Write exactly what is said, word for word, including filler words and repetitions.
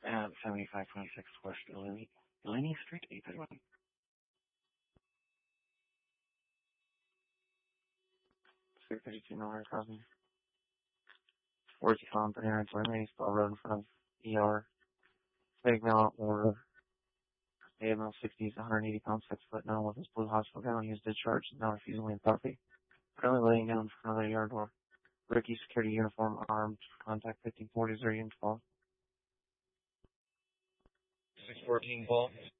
at seventy-five twenty-six West Delaney, Delaney Street, eight thirty-one. six thirty-two Miller Crossing. Where's the phone? three hundred twenty Main Spell Road in front of E R. Big mail order. A M L sixty is one hundred eighty pounds, six foot nine with his blue hospital gown. He is discharged and now refusing leave property. Currently laying down in front of the yard door. Ricky security uniform armed. Contact fifteen forty zero unit twelve. six fourteen Paul.